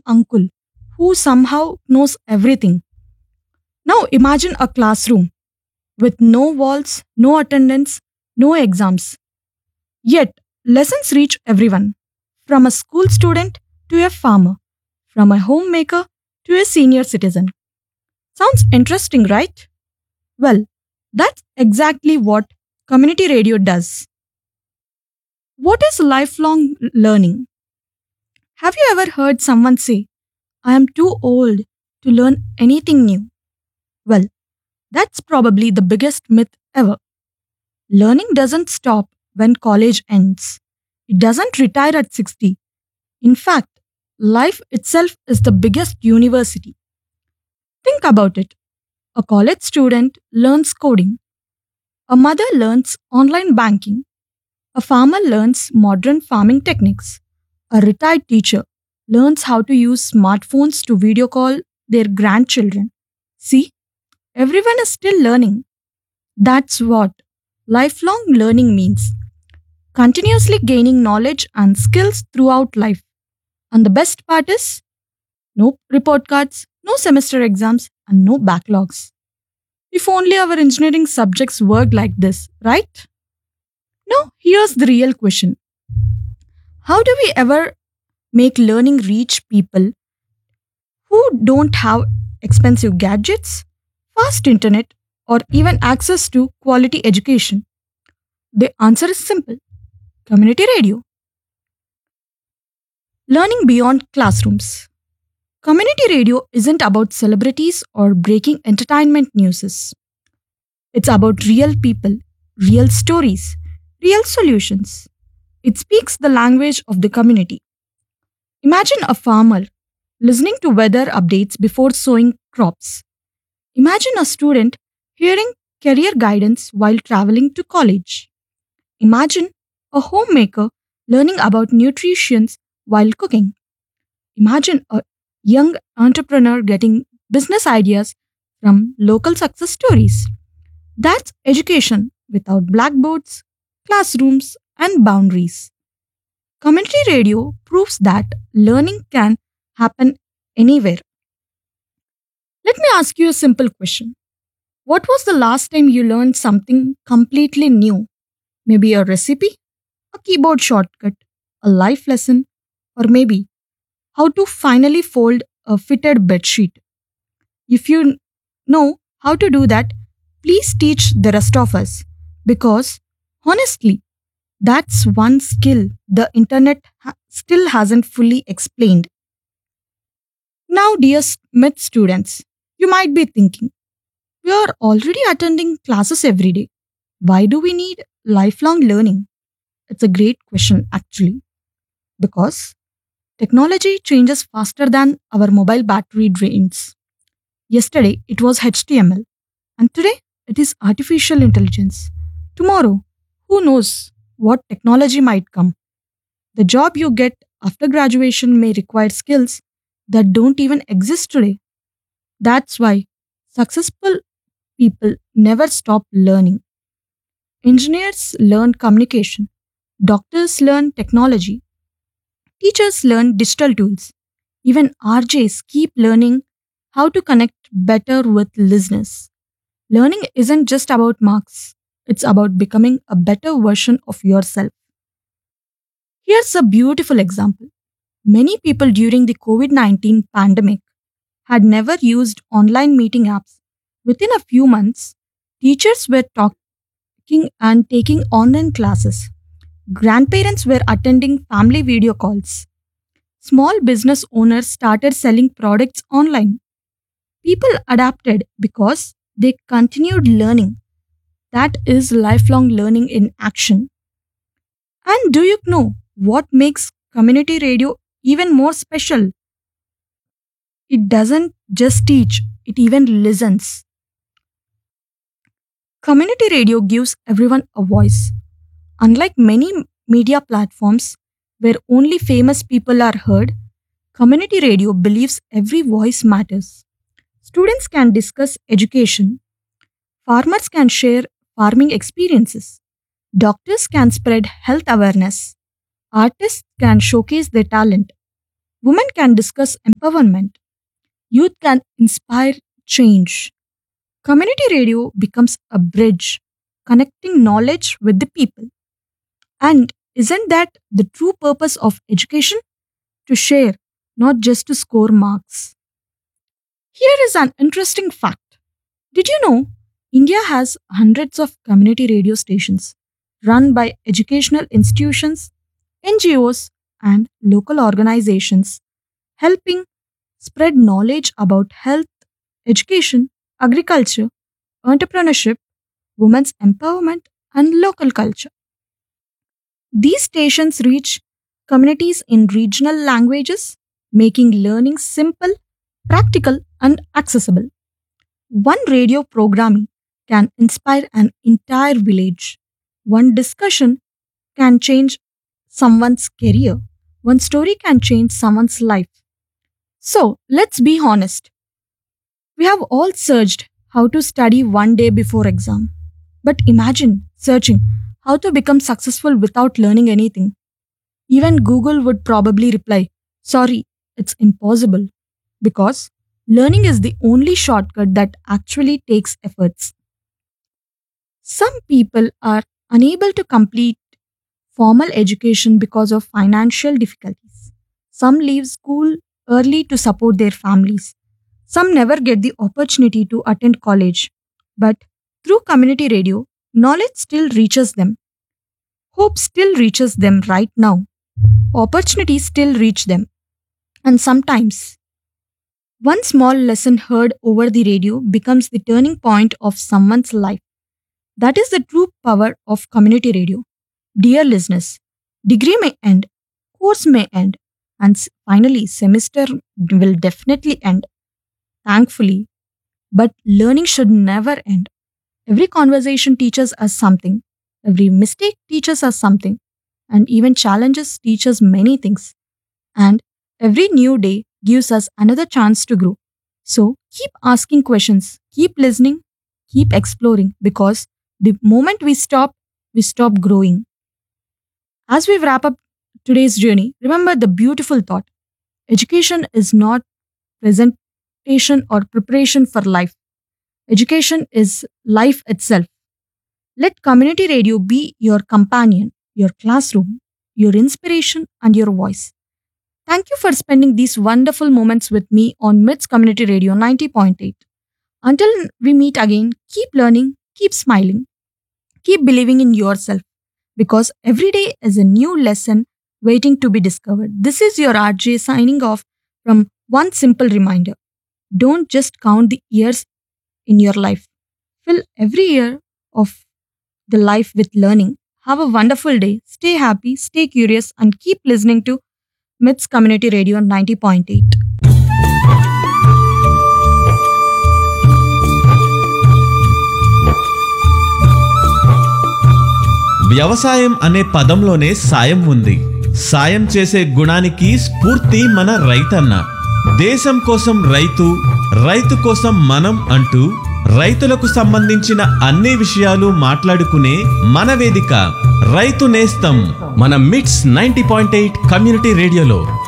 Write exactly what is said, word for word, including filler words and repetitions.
uncle who somehow knows everything. Now imagine a classroom with no walls, no attendance, no exams. Yet, lessons reach everyone, from a school student to a farmer, from a homemaker to a senior citizen. Sounds interesting, right? Well, that's exactly what community radio does. What is lifelong learning? Have you ever heard someone say, I am too old to learn anything new? Well, that's probably the biggest myth ever. Learning doesn't stop when college ends. It doesn't retire at sixty. In fact, life itself is the biggest university. Think about it. A college student learns coding. A mother learns online banking. A farmer learns modern farming techniques. A retired teacher learns how to use smartphones to video call their grandchildren. See, everyone is still learning. That's what lifelong learning means. Continuously gaining knowledge and skills throughout life. And the best part is no report cards, no semester exams, and no backlogs. If only our engineering subjects worked like this, right? Now, here's the real question. How do we ever make learning reach people who don't have expensive gadgets, fast internet, or even access to quality education? The answer is simple: community radio. Learning beyond classrooms. Community radio isn't about celebrities or breaking entertainment news. It's about real people, real stories, real solutions. It speaks the language of the community. Imagine a farmer listening to weather updates before sowing crops. Imagine a student hearing career guidance while traveling to college. Imagine a homemaker learning about nutrition while cooking. Imagine a young entrepreneur getting business ideas from local success stories. That's education without blackboards, classrooms, and boundaries. Community radio proves that learning can happen anywhere. Let me ask you a simple question. What was the last time you learned something completely new? Maybe a recipe, a keyboard shortcut, a life lesson, or maybe how to finally fold a fitted bedsheet. If you know how to do that, please teach the rest of us. Because honestly, that's one skill the internet ha- still hasn't fully explained. Now, dear s- med students, you might be thinking, we are already attending classes every day. Why do we need lifelong learning? It's a great question, actually, because technology changes faster than our mobile battery drains. Yesterday, it was H T M L, and today, it is artificial intelligence. Tomorrow, who knows what technology might come? The job you get after graduation may require skills that don't even exist today. That's why successful people never stop learning. Engineers learn communication, doctors learn technology, teachers learn digital tools. Even R Js keep learning how to connect better with listeners. Learning isn't just about marks, it's about becoming a better version of yourself. Here's a beautiful example. Many people during the COVID nineteen pandemic had never used online meeting apps. Within a few months, teachers were talking and taking online classes. Grandparents were attending family video calls. Small business owners started selling products online. People adapted because they continued learning. That is lifelong learning in action. And do you know what makes community radio even more special? It doesn't just teach, it even listens. Community radio gives everyone a voice. Unlike many media platforms where only famous people are heard, community radio believes every voice matters. Students can discuss education, farmers can share farming experiences, doctors can spread health awareness, artists can showcase their talent. Women can discuss empowerment. Youth can inspire change. Community radio becomes a bridge connecting knowledge with the people. And isn't that the true purpose of education? To share, not just to score marks. Here is an interesting fact. Did you know India has hundreds of community radio stations run by educational institutions, N G Os, and local organizations helping spread knowledge about health, education, agriculture, entrepreneurship, women's empowerment, and local culture. These stations reach communities in regional languages, making learning simple, practical, and accessible. One radio programming can inspire an entire village. One discussion can change someone's career. One story can change someone's life. So, let's be honest. We have all searched how to study one day before exam. But imagine searching how to become successful without learning anything. Even Google would probably reply, sorry, it's impossible. Because learning is the only shortcut that actually takes efforts. Some people are unable to complete formal education because of financial difficulties. Some leave school early to support their families. Some never get the opportunity to attend college. But through community radio, knowledge still reaches them. Hope still reaches them right now. Opportunities still reach them. And sometimes, one small lesson heard over the radio becomes the turning point of someone's life. That is the true power of community radio. Dear listeners, degree may end, course may end, and s- finally, semester will definitely end, thankfully. But learning should never end. Every conversation teaches us something, every mistake teaches us something, and even challenges teach us many things. And every new day gives us another chance to grow. So keep asking questions, keep listening, keep exploring because the moment we stop, we stop growing. As we wrap up today's journey, remember the beautiful thought. Education is not presentation or preparation for life. Education is life itself. Let community radio be your companion, your classroom, your inspiration, and your voice. Thank you for spending these wonderful moments with me on M I T S Community Radio ninety point eight. Until we meet again, keep learning, keep smiling, keep believing in yourself because every day is a new lesson waiting to be discovered. This is your R J signing off from one simple reminder. Don't just count the years in your life, fill every year of the life with learning. Have a wonderful day, stay happy, stay curious, and keep listening to M I T S Community Radio ninety point eight. వ్యవసాయం అనే పదంలోనే సాయం ఉంది. సాయం చేసే గుణానికి స్ఫూర్తి మన రైతన్న. దేశం కోసం రైతు, రైతు కోసం మనం అంటూ రైతులకు సంబంధించిన అన్ని విషయాలు మాట్లాడుకునే మన వేదిక రైతు నేస్తం మన మిట్స్ నైంటీ పాయింట్ ఎయిట్ కమ్యూనిటీ రేడియోలో.